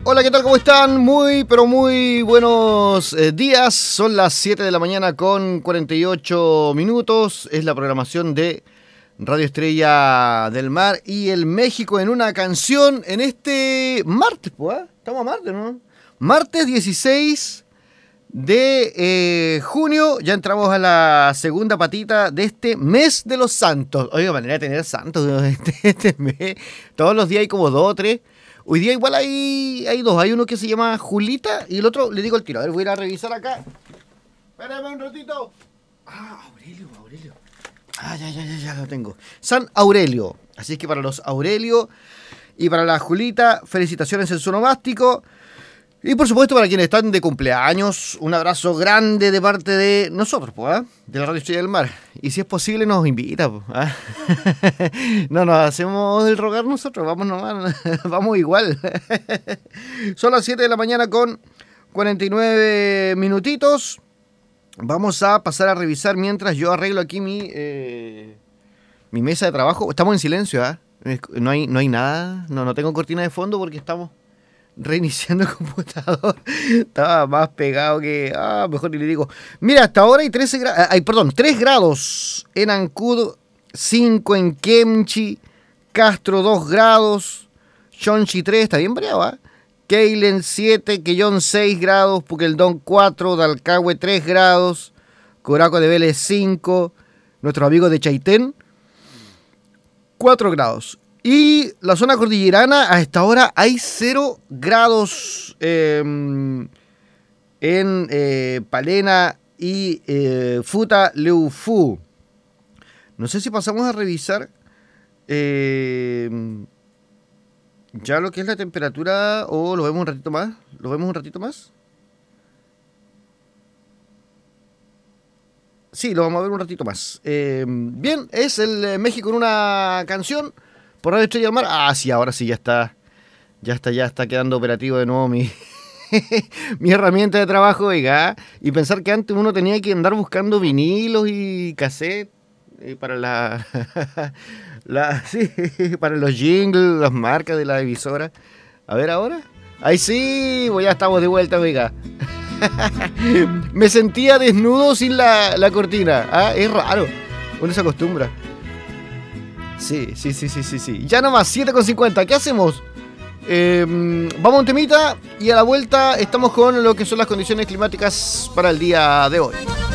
Hola, ¿qué tal? ¿Cómo están? Muy, pero muy buenos días. Son las 7 de la mañana con 48 minutos. Es la programación de Radio Estrella del Mar y el México en una canción en este martes, pues, ¿eh? Estamos a martes, ¿no? Martes 16 de junio. Ya entramos a la segunda patita de este mes de los santos. Oiga, manera de tener santos este mes. Todos los días hay como 2 o 3. Hoy día igual hay 2. Hay uno que se llama Julita y el otro, le digo el tiro. A ver, voy a ir a revisar acá. Espérame un ratito. Aurelio. Ya lo tengo. San Aurelio. Así es que para los Aurelio y para la Julita, felicitaciones en su nomástico. Y por supuesto para quienes están de cumpleaños, un abrazo grande de parte de nosotros, pues, ¿eh? De la Radio Estrella del Mar. Y si es posible nos invita, pues, ¿eh? No nos hacemos el rogar nosotros, vamos nomás, vamos igual. Son las 7 de la mañana con 49 minutitos. Vamos a pasar a revisar mientras yo arreglo aquí mi mesa de trabajo. Estamos en silencio, ¿eh? No hay nada, no tengo cortina de fondo porque estamos reiniciando el computador. Estaba más pegado que... mejor ni le digo. Mira, hasta ahora hay 3 grados en Ancud, 5 en Kemchi, Castro 2 grados, Chonchi 3, está bien variado, ¿eh? Keilen 7, Quellón 6 grados, Puqueldón 4, Dalcahue 3 grados, Coraco de Vélez 5, nuestros amigos de Chaitén 4 grados. Y la zona cordillerana, a esta hora hay 0 grados en Palena y Futa-Leufú. No sé si pasamos a revisar ya lo que es la temperatura o lo vemos un ratito más. ¿Lo vemos un ratito más? Sí, lo vamos a ver un ratito más. Bien, es el México en una canción. Por Radio Estrella del Mar. Sí, ahora sí, ya está quedando operativo de nuevo mi herramienta de trabajo, oiga. Y pensar que antes uno tenía que andar buscando vinilos y cassette para sí, para los jingles, las marcas de la emisora. A ver ahora. Ahí sí, pues ya estamos de vuelta, oiga. Me sentía desnudo sin la cortina. Es raro, uno se acostumbra. Sí. Ya nomás, 7:50. ¿Qué hacemos? Vamos a un temita y a la vuelta estamos con lo que son las condiciones climáticas para el día de hoy.